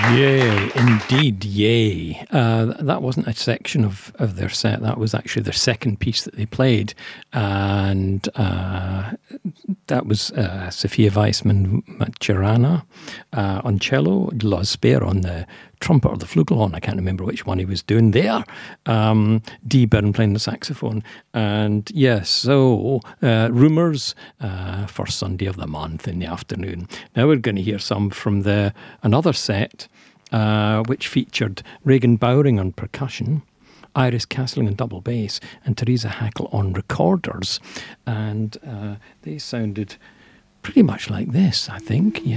Yay, indeed, yay. That wasn't a section of their set. That was actually their second piece that they played. And that was Sofia Weissman-Maturana on cello, Los Spear on the trumpet or the flugelhorn. I can't remember which one he was doing there. Dee Byrne playing the saxophone. And yes, so rumours first Sunday of the month in the afternoon. Now we're going to hear some from another set which featured Regan Bowring on percussion, Iris Castling on double bass, and Teresa Hackle on recorders. And they sounded pretty much like this, I think. Yeah.